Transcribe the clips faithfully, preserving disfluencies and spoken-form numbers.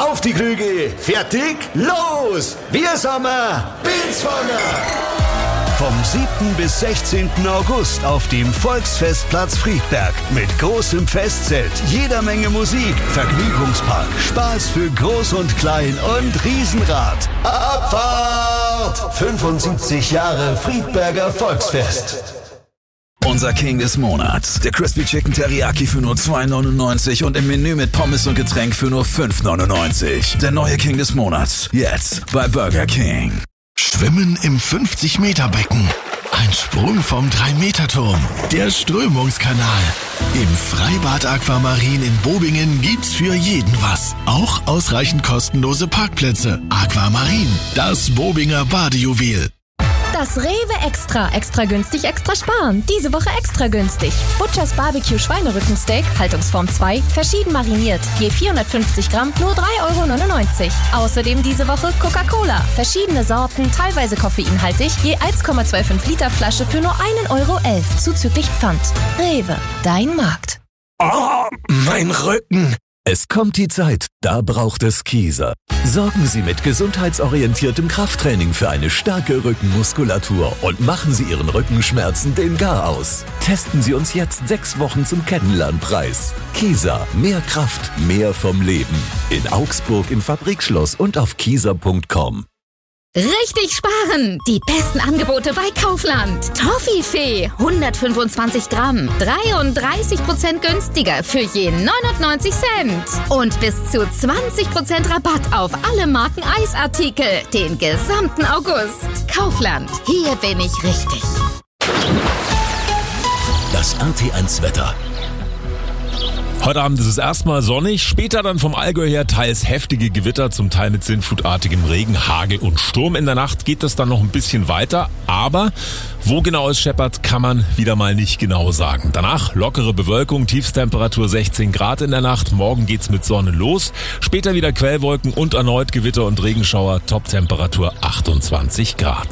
Auf die Krüge, fertig, los! Wir sind Bilswanger! Vom siebten bis sechzehnten August auf dem Volksfestplatz Friedberg mit großem Festzelt, jeder Menge Musik, Vergnügungspark, Spaß für Groß und Klein und Riesenrad. Abfahrt! fünfundsiebzig Jahre Friedberger Volksfest. Unser King des Monats. Der Crispy Chicken Teriyaki für nur zwei neunundneunzig und im Menü mit Pommes und Getränk für nur fünf neunundneunzig. Der neue King des Monats. Jetzt bei Burger King. Schwimmen im fünfzig-Meter-Becken. Ein Sprung vom drei Meter Turm. Der Strömungskanal. Im Freibad Aquamarin in Bobingen gibt's für jeden was. Auch ausreichend kostenlose Parkplätze. Aquamarin, das Bobinger Badejuwel. Das Rewe Extra. Extra günstig, extra sparen. Diese Woche extra günstig. Butchers Barbecue Schweinerückensteak, Haltungsform zwei, verschieden mariniert. Je vierhundertfünfzig Gramm, nur drei Euro neunundneunzig. Außerdem diese Woche Coca-Cola. Verschiedene Sorten, teilweise koffeinhaltig. Je eins Komma fünfundzwanzig Liter Flasche für nur ein Euro elf. Zuzüglich Pfand. Rewe, dein Markt. Oh, mein Rücken. Es kommt die Zeit, da braucht es Kieser. Sorgen Sie mit gesundheitsorientiertem Krafttraining für eine starke Rückenmuskulatur und machen Sie Ihren Rückenschmerzen den Gar aus. Testen Sie uns jetzt sechs Wochen zum Kennenlernpreis. Kieser, mehr Kraft, mehr vom Leben. In Augsburg im Fabrikschloss und auf kieser punkt com. Richtig sparen! Die besten Angebote bei Kaufland. Toffifee, hundertfünfundzwanzig Gramm, dreiunddreißig Prozent günstiger für je neunundneunzig Cent. Und bis zu zwanzig Prozent Rabatt auf alle Marken Eisartikel, den gesamten August. Kaufland, hier bin ich richtig. Das R T eins Wetter. Heute Abend ist es erstmal sonnig, später dann vom Allgäu her teils heftige Gewitter, zum Teil mit sinnflutartigem Regen, Hagel und Sturm. In der Nacht geht es dann noch ein bisschen weiter, aber wo genau es scheppert, kann man wieder mal nicht genau sagen. Danach lockere Bewölkung, Tiefstemperatur sechzehn Grad in der Nacht, morgen geht's mit Sonne los, später wieder Quellwolken und erneut Gewitter und Regenschauer, Toptemperatur achtundzwanzig Grad.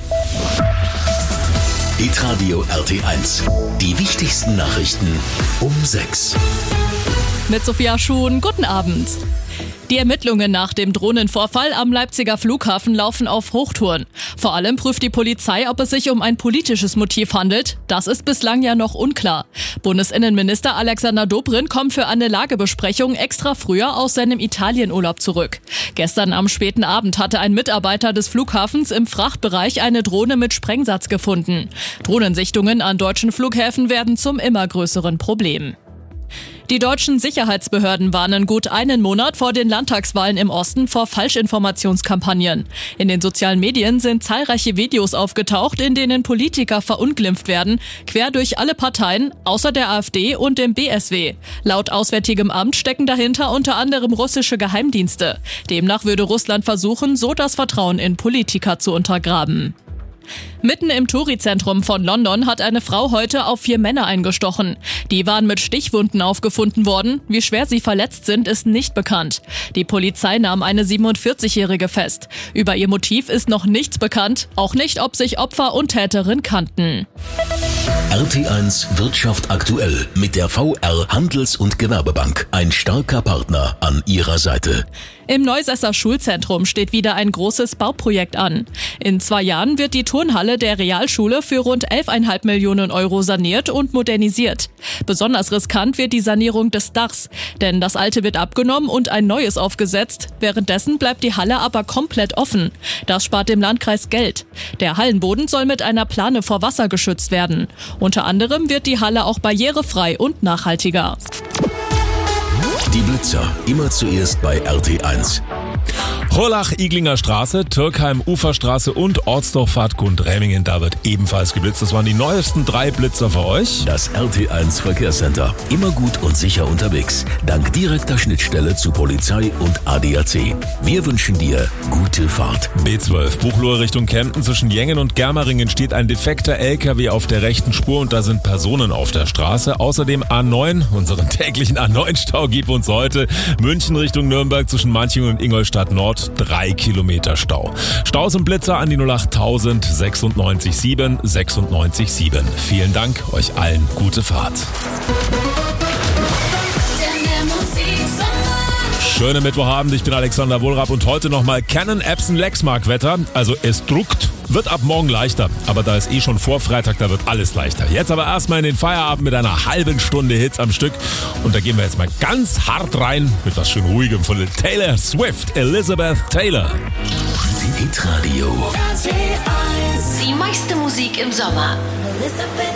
Hitradio R T eins. Die wichtigsten Nachrichten um sechs. Mit Sophia Schuhn, guten Abend. Die Ermittlungen nach dem Drohnenvorfall am Leipziger Flughafen laufen auf Hochtouren. Vor allem prüft die Polizei, ob es sich um ein politisches Motiv handelt. Das ist bislang ja noch unklar. Bundesinnenminister Alexander Dobrindt kommt für eine Lagebesprechung extra früher aus seinem Italienurlaub zurück. Gestern am späten Abend hatte ein Mitarbeiter des Flughafens im Frachtbereich eine Drohne mit Sprengsatz gefunden. Drohnensichtungen an deutschen Flughäfen werden zum immer größeren Problem. Die deutschen Sicherheitsbehörden warnen gut einen Monat vor den Landtagswahlen im Osten vor Falschinformationskampagnen. In den sozialen Medien sind zahlreiche Videos aufgetaucht, in denen Politiker verunglimpft werden, quer durch alle Parteien, außer der AfD und dem B S W. Laut Auswärtigem Amt stecken dahinter unter anderem russische Geheimdienste. Demnach würde Russland versuchen, so das Vertrauen in Politiker zu untergraben. Mitten im Touri-Zentrum von London hat eine Frau heute auf vier Männer eingestochen. Die waren mit Stichwunden aufgefunden worden. Wie schwer sie verletzt sind, ist nicht bekannt. Die Polizei nahm eine siebenundvierzigjährige fest. Über ihr Motiv ist noch nichts bekannt, auch nicht, ob sich Opfer und Täterin kannten. R T eins Wirtschaft aktuell mit der V R Handels- und Gewerbebank. Ein starker Partner an ihrer Seite. Im Neusesser Schulzentrum steht wieder ein großes Bauprojekt an. In zwei Jahren wird die Turnhalle der Realschule für rund elf Komma fünf Millionen Euro saniert und modernisiert. Besonders riskant wird die Sanierung des Dachs, denn das alte wird abgenommen und ein neues aufgesetzt. Währenddessen bleibt die Halle aber komplett offen. Das spart dem Landkreis Geld. Der Hallenboden soll mit einer Plane vor Wasser geschützt werden. Unter anderem wird die Halle auch barrierefrei und nachhaltiger. Die Blitzer, immer zuerst bei R T eins. Hollach-Iglinger Straße, Türkheim-Uferstraße und Ortsdorf-Fahrtgrund-Rämingen, da wird ebenfalls geblitzt. Das waren die neuesten drei Blitzer für euch. Das R T eins Verkehrscenter, immer gut und sicher unterwegs, dank direkter Schnittstelle zu Polizei und A D A C. Wir wünschen dir gute Fahrt. B zwölf, Buchloe Richtung Kempten, zwischen Jengen und Germeringen steht ein defekter L K W auf der rechten Spur und da sind Personen auf der Straße. Außerdem A neun, unseren täglichen A neun Stau gibt uns heute. München Richtung Nürnberg zwischen Manching und Ingolstadt Nord, drei Kilometer Stau. Staus und Blitzer an die null acht tausend sechsundneunzig sieben sechsundneunzig sieben. Vielen Dank, euch allen gute Fahrt. Schönen Mittwochabend, ich bin Alexander Wohlrab und heute nochmal Canon Epson Lexmark Wetter. Also es druckt, wird ab morgen leichter, aber da ist eh schon vor Freitag, da wird alles leichter. Jetzt aber erstmal in den Feierabend mit einer halben Stunde Hits am Stück und da gehen wir jetzt mal ganz hart rein mit was schön ruhigem von Taylor Swift, Elizabeth Taylor. Hitradio. Die meiste Musik im Sommer. Elizabeth